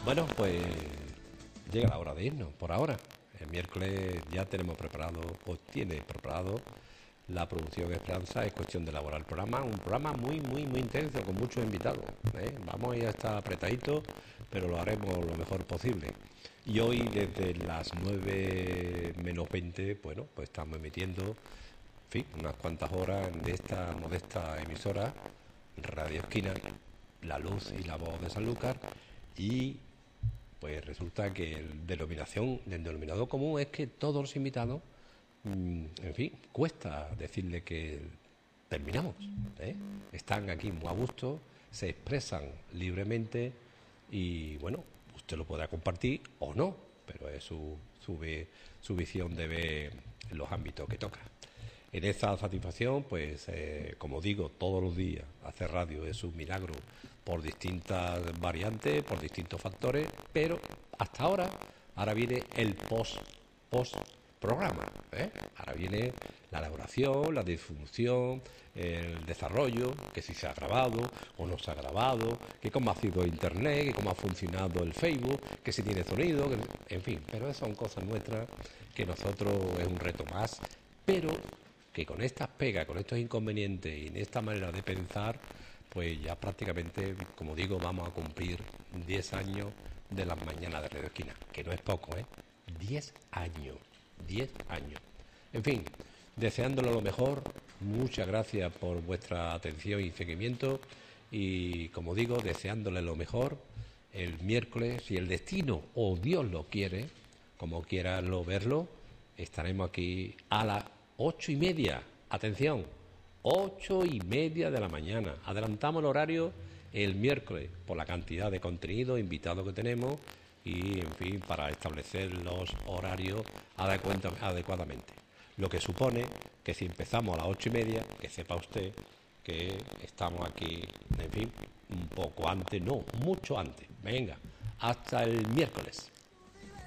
Bueno, pues llega la hora de irnos por ahora. El miércoles ya tenemos preparado, o tiene preparado, la producción Esperanza. Es cuestión de elaborar el programa, un programa muy intenso, con muchos invitados, ¿eh? Vamos a ir a estar apretaditos, pero lo haremos lo mejor posible. Y hoy, desde las 9 menos 20, bueno, pues estamos emitiendo, en fin, unas cuantas horas de esta modesta emisora, Radio Esquina, la luz y la voz de Sanlúcar. Y pues resulta que el denominador común es que todos los invitados, en fin, cuesta decirle que terminamos, ¿eh? Están aquí muy a gusto, se expresan libremente y bueno, usted lo podrá compartir o no, pero es su visión de ver los ámbitos que toca. En esta satisfacción, pues, como digo, todos los días hacer radio es un milagro por distintas variantes, por distintos factores, pero hasta ahora viene el post programa, ¿eh? Ahora viene la elaboración, la difusión, el desarrollo, que si se ha grabado o no se ha grabado, que cómo ha sido internet, que cómo ha funcionado el Facebook, que si tiene sonido, en fin, pero esas son cosas nuestras que nosotros es un reto más, pero que con estas pegas, con estos inconvenientes y en esta manera de pensar, pues ya prácticamente, como digo, vamos a cumplir 10 años de las mañanas de Radio Esquina, que no es poco, ¿eh? 10 años, 10 años. En fin, deseándole lo mejor, muchas gracias por vuestra atención y seguimiento y, como digo, deseándole lo mejor el miércoles, si el destino o Dios lo quiere, como quiera verlo, estaremos aquí a las 8:30. Atención, 8:30 de la mañana. Adelantamos el horario el miércoles por la cantidad de contenido, invitados que tenemos y, en fin, para establecer los horarios adecuadamente. Lo que supone que si empezamos a las 8:30, que sepa usted que estamos aquí, en fin, un poco antes, no, mucho antes. Venga, hasta el miércoles.